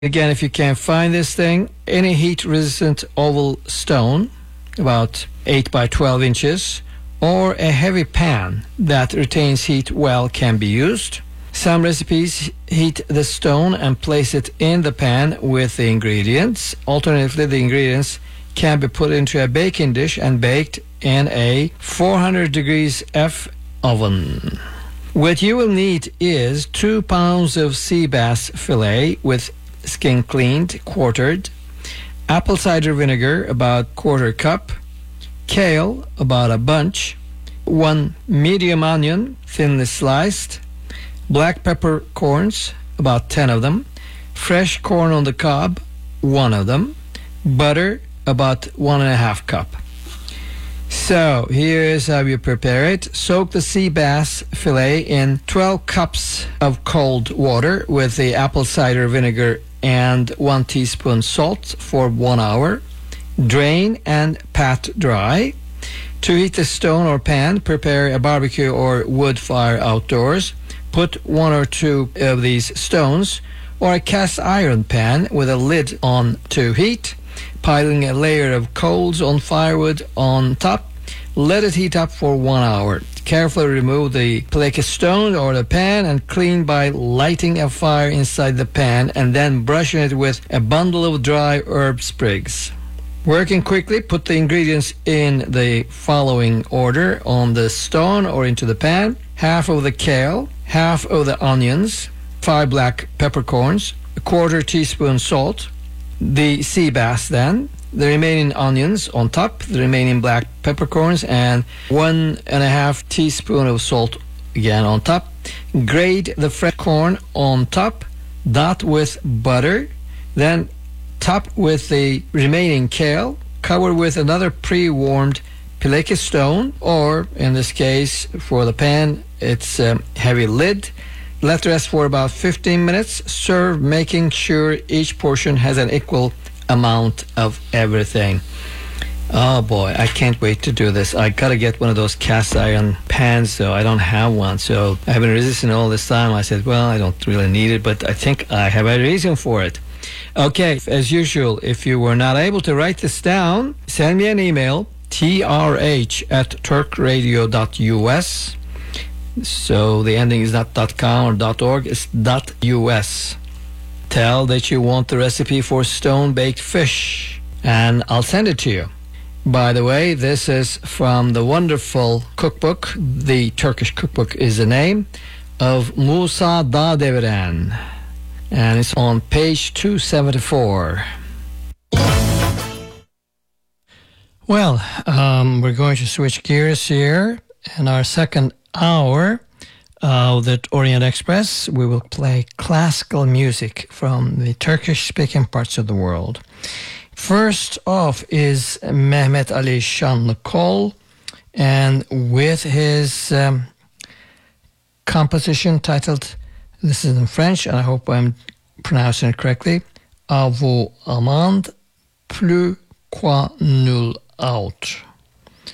Again, if you can't find this thing, any heat-resistant oval stone, about 8 by 12 inches, or a heavy pan that retains heat well can be used. Some recipes heat the stone and place it in the pan with the ingredients. Alternatively, the ingredients can be put into a baking dish and baked in a 400 degrees F oven. What you will need is 2 pounds of sea bass fillet with skin cleaned, quartered, apple cider vinegar about quarter cup, kale about a bunch, 1 medium onion thinly sliced, black peppercorns about 10 of them, fresh corn on the cob 1 of them, butter about 1.5 cup. So here is how you prepare it. Soak the sea bass fillet in 12 cups of cold water with the apple cider vinegar and 1 teaspoon salt for 1 hour. Drain and pat dry. To heat the stone or pan, prepare a barbecue or wood fire outdoors. Put 1 or 2 of these stones or a cast iron pan with a lid on to heat, piling a layer of coals on firewood on top. Let it heat up for 1 hour. Carefully remove the pileque stone or the pan and clean by lighting a fire inside the pan and then brushing it with a bundle of dry herb sprigs. Working quickly, put the ingredients in the following order on the stone or into the pan. Half of the kale, half of the onions, 5 black peppercorns, a quarter teaspoon salt, the sea bass then, the remaining onions on top, the remaining black peppercorns, and 1.5 teaspoon of salt again on top. Grate the fresh corn on top, dot with butter, then top with the remaining kale, cover with another pre-warmed pileque stone, or in this case for the pan it's a heavy lid. Let rest for about 15 minutes. Serve making sure each portion has an equal amount of everything. Oh boy, I can't wait to do this. I gotta get one of those cast iron pans, though. I don't have one, so I've been resisting all this time. I said, well, I don't really need it, but I think I have a reason for it. Okay, as usual, if you were not able to write this down, send me an email, trh@turkradio.us. So the ending is not .com or .org, it's .us. Tell that you want the recipe for stone-baked fish, and I'll send it to you. By the way, this is from the wonderful cookbook, the Turkish cookbook is the name, of Musa Dağdeviren, and it's on page 274. Well, we're going to switch gears here. In our second hour of the Orient Express, we will play classical music from the Turkish-speaking parts of the world. First off is Mehmet Ali Şanlıkol, and with his composition titled, this is in French, and I hope I'm pronouncing it correctly, À vous amende plus qu'à nul autre.